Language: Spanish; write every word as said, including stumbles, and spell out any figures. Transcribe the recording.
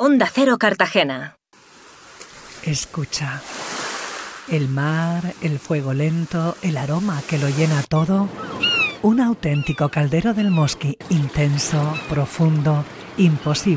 Onda Cero Cartagena. Escucha. El mar, el fuego lento, el aroma que lo llena todo. Un auténtico caldero del Mosqui, intenso, profundo, imposible